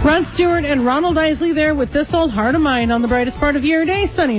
Ron Stewart and Ronald Isley there with This Old Heart of Mine on the brightest part of your day, Sunny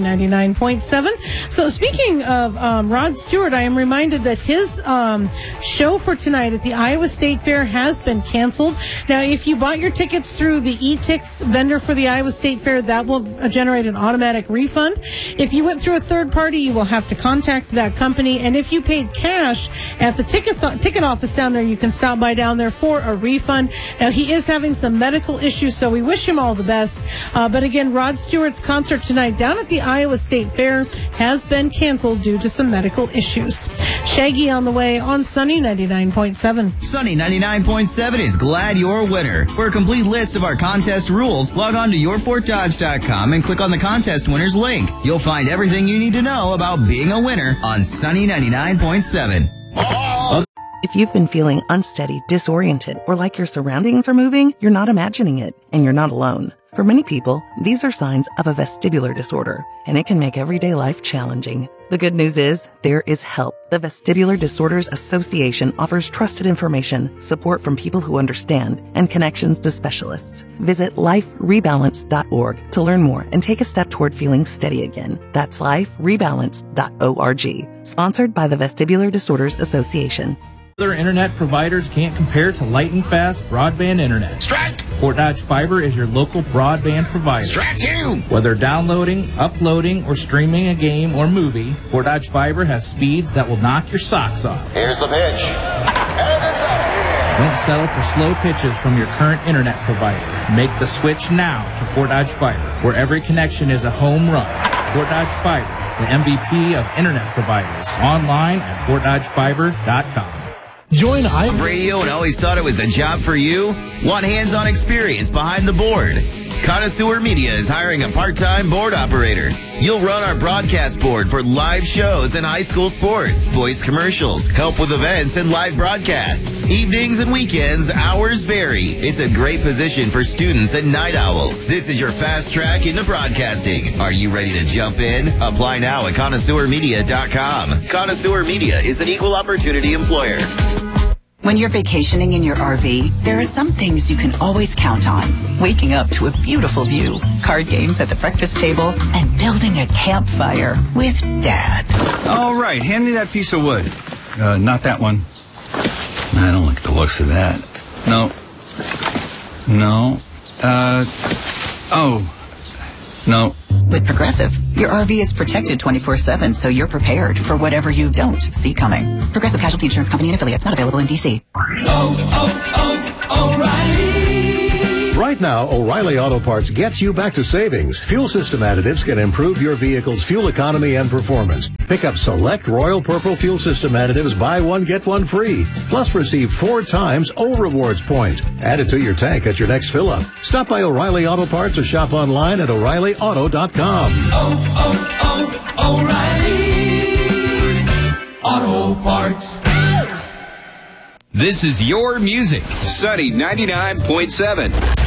99.7. So speaking of Rod Stewart, I am reminded that his show for tonight at the Iowa State Fair has been canceled. Now, if you bought your tickets through the eTix vendor for the Iowa State Fair, that will generate an automatic refund. If you went through a third party, you will have to contact that company. And if you paid cash at the ticket office down there, you can stop by down there for a refund. Now, he is having some medical issues, so we wish him all the best. But again, Rod Stewart's concert tonight down at the Iowa State Fair has been canceled due to some medical issues. Shaggy on the way on Sunny 99.7. Sunny 99.7 is glad you're a winner. For a complete list of our contest rules, log on to yourfortdodge.com and click on the contest winners link. You'll find everything you need to know about being a winner on Sunny 99.7. If you've been feeling unsteady, disoriented, or like your surroundings are moving, you're not imagining it, and you're not alone. For many people, these are signs of a vestibular disorder, and it can make everyday life challenging. The good news is, there is help. The Vestibular Disorders Association offers trusted information, support from people who understand, and connections to specialists. Visit liferebalance.org to learn more and take a step toward feeling steady again. That's liferebalance.org. Sponsored by the Vestibular Disorders Association. Other internet providers can't compare to lightning fast broadband internet. Strike! Fort Dodge Fiber is your local broadband provider. Strike two! Whether downloading, uploading, or streaming a game or movie, Fort Dodge Fiber has speeds that will knock your socks off. Here's the pitch. And it's out of here. Don't settle for slow pitches from your current internet provider. Make the switch now to Fort Dodge Fiber, where every connection is a home run. Fort Dodge Fiber, the MVP of internet providers. Online at FortDodgeFiber.com. Join iRadio and always thought it was the job for you? Want hands-on experience behind the board? Connoisseur Media is hiring a part-time board operator. You'll run our broadcast board for live shows and high school sports, voice commercials, help with events and live broadcasts. Evenings and weekends, hours vary. It's a great position for students and night owls. This is your fast track into broadcasting. Are you ready to jump in? Apply now at connoisseurmedia.com. Connoisseur Media is an equal opportunity employer. When you're vacationing in your RV, there are some things you can always count on. Waking up to a beautiful view, card games at the breakfast table, and building a campfire with Dad. All right, hand me that piece of wood. Not that one. I don't like the looks of that. No. No. With Progressive, your RV is protected 24/7, so you're prepared for whatever you don't see coming. Progressive Casualty Insurance Company and affiliates, not available in D.C. O'Reilly! Right now, O'Reilly Auto Parts gets you back to savings. Fuel system additives can improve your vehicle's fuel economy and performance. Pick up select Royal Purple fuel system additives, buy one, get one free. Plus receive 4 times O Rewards points. Add it to your tank at your next fill-up. Stop by O'Reilly Auto Parts or shop online at O'ReillyAuto.com. O'Reilly Auto Parts. This is your music. Sunny 99.7.